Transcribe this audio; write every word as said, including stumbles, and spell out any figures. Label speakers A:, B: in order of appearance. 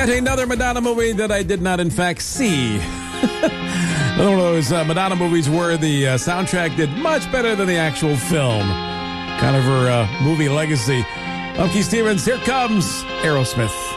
A: Another Madonna movie that I did not, in fact, see. One of those uh, Madonna movies where the uh, soundtrack did much better than the actual film. Kind of her uh, movie legacy. I'm Keith Stevens. Here comes Aerosmith.